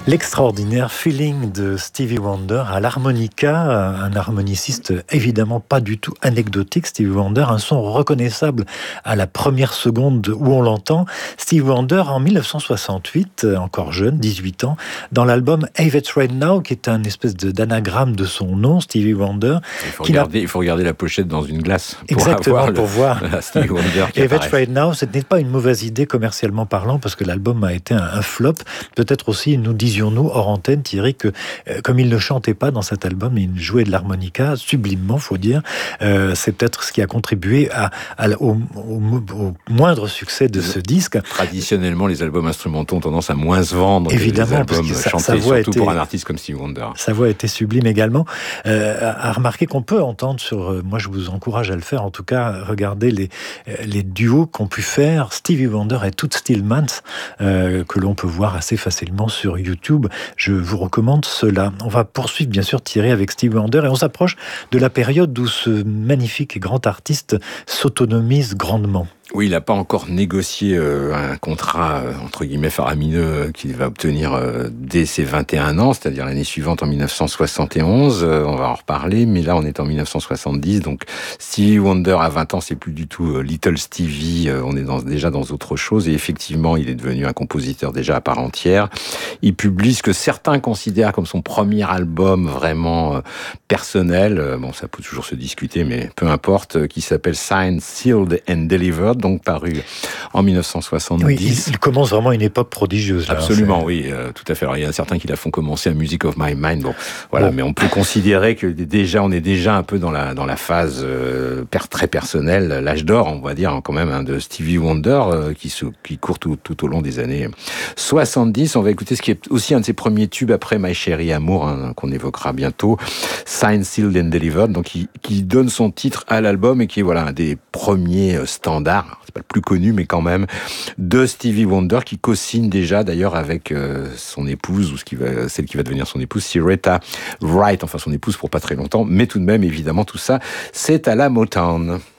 L'extraordinaire feeling de Stevie Wonder à l'harmonica, un harmoniciste évidemment pas du tout anecdotique, Stevie Wonder, un son reconnaissable à la première seconde où on l'entend. Stevie Wonder en 1968, encore jeune, 18 ans, dans l'album Hey That's Right Now, qui est un espèce d'anagramme de son nom, Stevie Wonder. Il faut regarder la pochette dans une glace pour voir Stevie Wonder qui Hey That's Right Now. Ce n'est pas une mauvaise idée commercialement parlant, parce que l'album a été un flop. Peut-être aussi, nous disions nous hors antenne, Thierry, que comme il ne chantait pas dans cet album, il jouait de l'harmonica sublimement, faut dire. C'est peut-être ce qui a contribué au moindre succès de ce disque. Traditionnellement, les albums instrumentaux ont tendance à moins se vendre évidemment, que les albums parce que chantés, surtout pour un artiste comme Stevie Wonder. Sa voix était sublime également. À remarquer qu'on peut entendre moi je vous encourage à le faire, en tout cas, regardez les duos qu'ont pu faire Stevie Wonder et Toots Thielemans, que l'on peut voir assez facilement sur YouTube. Je vous recommande cela. On va poursuivre bien sûr, Thierry, avec Stevie Wonder, et on s'approche de la période où ce magnifique et grand artiste s'autonomise grandement. Oui, il n'a pas encore négocié un contrat, entre guillemets, faramineux qu'il va obtenir dès ses 21 ans, c'est-à-dire l'année suivante, en 1971. On va en reparler, mais là, on est en 1970. Donc, Stevie Wonder, à 20 ans, c'est plus du tout Little Stevie. On est déjà dans autre chose. Et effectivement, il est devenu un compositeur déjà à part entière. Il publie ce que certains considèrent comme son premier album vraiment personnel. Bon, ça peut toujours se discuter, mais peu importe, qui s'appelle Signed, Sealed and Delivered, donc paru en 1970. Oui, il commence vraiment une époque prodigieuse. Là, absolument, oui, tout à fait. Alors, il y a certains qui la font commencer à Music of My Mind. Bon, voilà, mais on peut considérer que on est déjà un peu dans la phase très personnelle, l'âge d'or, on va dire quand même, de Stevie Wonder, qui court tout au long des années 70. On va écouter ce qui est aussi un de ses premiers tubes après My Chérie Amour, qu'on évoquera bientôt, Signed, Sealed and Delivered, donc qui donne son titre à l'album et qui est un des premiers standards. C'est pas le plus connu, mais quand même, de Stevie Wonder, qui co-signe déjà d'ailleurs avec son épouse, ou celle qui va devenir son épouse, Syreeta Wright, enfin son épouse pour pas très longtemps, mais tout de même, évidemment, tout ça, c'est à la Motown.